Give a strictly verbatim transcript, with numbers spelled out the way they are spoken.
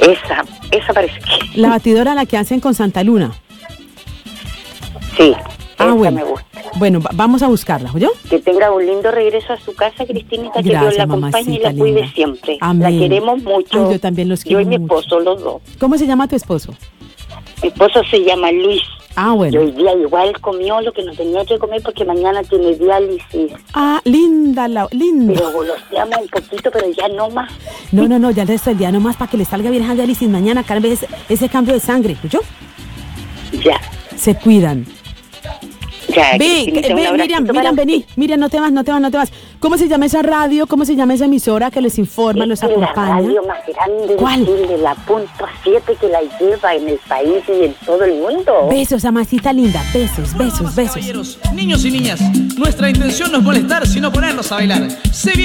Esa, esa parece que... La batidora la que hacen con Santa Luna. Sí, ah, esa bueno. me gusta. Bueno, va- vamos a buscarla, ¿oyó? Que tenga un lindo regreso a su casa, Cristinita, que Gracias, Dios la acompañe y la mamacita cuide linda. siempre. Amén. La queremos mucho. Ay, yo también los Yo quiero y mi mucho. esposo, los dos. ¿Cómo se llama tu esposo? Mi esposo se llama Luis. Ah, Y bueno. hoy día igual comió lo que no tenía que comer porque mañana tiene diálisis. Ah, linda, la, linda. Pero goloseamos un poquito, pero ya no más. No, no, no, ya el resto del día nomás para que le salga bien esa diálisis mañana, cada vez ese, ese cambio de sangre, ¿oyó? Ya, Se cuidan. ya. Ve, Cristinita, eh, un ve, abracito Miriam, para Miriam, usted. vení. Miriam, no te vas, no te vas, no te vas. ¿Cómo se llama esa radio? ¿Cómo se llama esa emisora que les informa, los Esta es la acompaña? radio más grande ¿Cuál? de Chile, la punto siete que la lleva en el país y en todo el mundo. Besos, amasita linda. Besos, besos, besos. Caballeros, niños y niñas, nuestra intención no es molestar, sino ponernos a bailar. Se